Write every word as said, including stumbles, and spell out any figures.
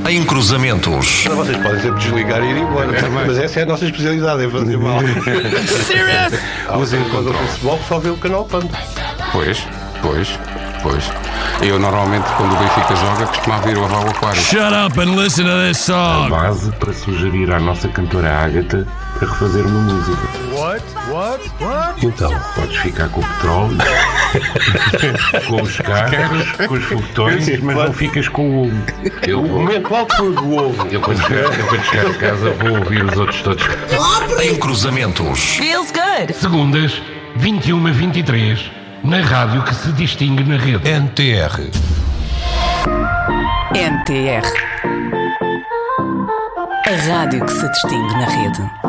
em cruzamentos. Vocês podem sempre desligar e ir embora, mas essa é a nossa especialidade, é fazer mal. Serious? Usem contra o futebol, só vê o canal Panda. Pois, pois, pois. Eu normalmente, quando o Benfica joga, costumava ir lavar o aquário. Shut up and listen to this song. Base para sugerir à nossa cantora Ágata a refazer uma música. What? What? What? Então, podes ficar com o petróleo, com os carros, com os foguetões, mas não ficas com o ovo. Eu, o momento alto foi o do ovo. Eu quando, chegar, eu, quando chegar a casa, vou ouvir os outros todos. Em cruzamentos. Feels good. Segundas, vinte e uma a vinte e três, na rádio que se distingue na rede. N T R. N T R. A rádio que se distingue na rede.